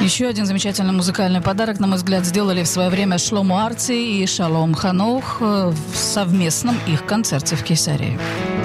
Еще один замечательный музыкальный подарок, на мой взгляд, сделали в свое время Шломо Арци и Шалом Ханох в совместном их концерте в Кесарии.